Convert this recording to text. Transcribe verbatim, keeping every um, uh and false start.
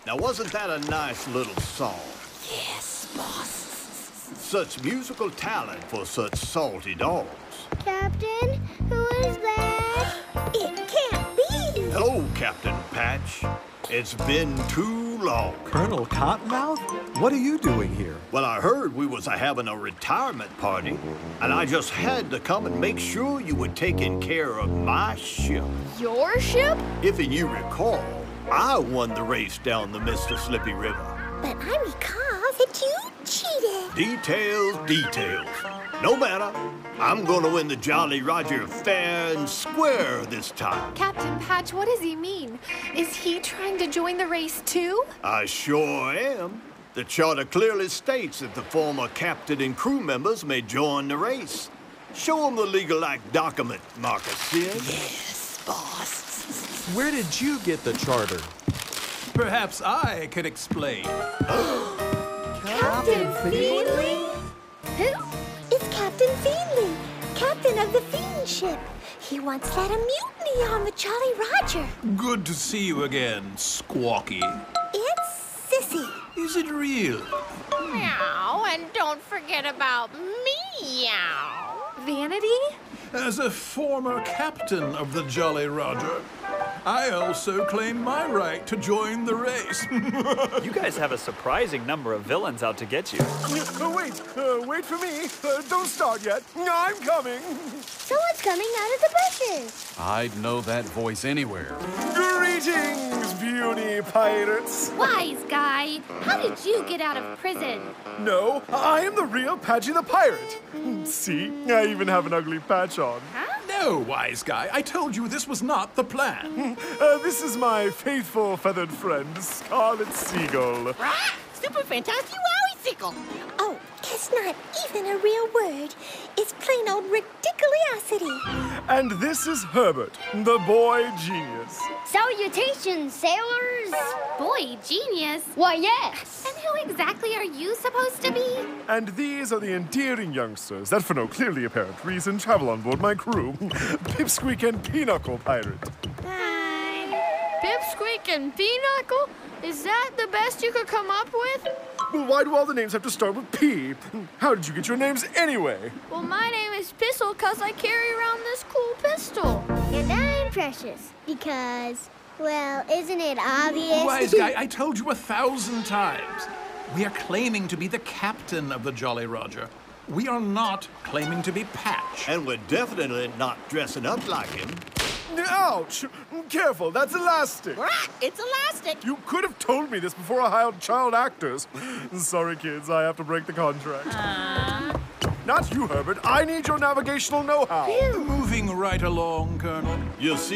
Now, wasn't that a nice little song? Yes, boss. Such musical talent for such salty dogs. Captain, who is that? It can't be. Hello, Captain Patch. It's been too long. Colonel Cottonmouth? What are you doing here? Well, I heard we was a-having a retirement party, and I just had to come and make sure you were taking care of my ship. Your ship? If you recall, I won the race down the Mississippi River. But I recall that you cheated. Details, details. No matter. I'm gonna win the Jolly Roger fair and square this time. Captain Patch, what does he mean? Is he trying to join the race too? I sure am. The charter clearly states that the former captain and crew members may join the race. Show them the Legal Act document, Marcus Sears. Yes, boss. Where did you get the charter? Perhaps I could explain. Captain Feenley? Who? It's Captain Feenley, captain of the Fiend ship. He once led a mutiny on the Jolly Roger. Good to see you again, Squawky. It's Sissy. Is it real? Meow, and don't forget about meow. Vanity? As a former captain of the Jolly Roger, I also claim my right to join the race. You guys have a surprising number of villains out to get you. Uh, wait, uh, wait for me. Uh, don't start yet. I'm coming. Someone's coming out of the bushes. I'd know that voice anywhere. Greetings, beauty pirates. Wise guy, how did you get out of prison? No, I am the real Patchy the Pirate. See, I even have an ugly patch on. No, wise guy. I told you this was not the plan. Uh, this is my faithful feathered friend, Scarlet Seagull. Rah! Super fantastic wowie-sickle. Oh, that's not even a real word. It's plain old ridiculosity. And this is Herbert, the boy genius. Salutations, sailors. Boy, genius. Why, yes. And who exactly are you supposed to be? And these are the endearing youngsters that, for no clearly apparent reason, travel on board my crew. Pipsqueak and Pinochle Pirate. Hi. Pipsqueak and Pinochle? Is that the best you could come up with? Well, why do all the names have to start with P? How did you get your names anyway? Well, my name is Pistol because I carry around this cool pistol. And I'm Precious because, well, isn't it obvious? Wise guy, I told you a thousand times. We are claiming to be the captain of the Jolly Roger. We are not claiming to be Patch. And we're definitely not dressing up like him. Ouch! Careful, that's elastic. Rah! It's elastic. You could have told me this before I hired child actors. Sorry, kids, I have to break the contract. Uh... Not you, Herbert. I need your navigational know-how. Moving right along, Colonel. You'll see.